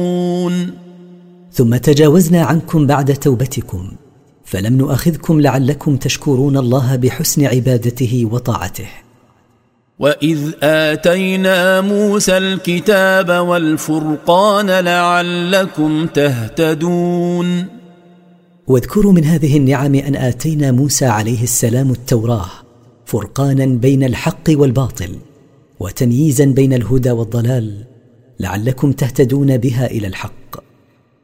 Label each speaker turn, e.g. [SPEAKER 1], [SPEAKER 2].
[SPEAKER 1] ثم تجاوزنا عنكم بعد توبتكم فلم نؤاخذكم لعلكم تشكرون الله بحسن عبادته وطاعته.
[SPEAKER 2] وإذ آتينا موسى الكتاب والفرقان لعلكم تهتدون.
[SPEAKER 1] واذكروا من هذه النعم أن آتينا موسى عليه السلام التوراة فرقانا بين الحق والباطل وتمييزا بين الهدى والضلال لعلكم تهتدون بها إلى الحق.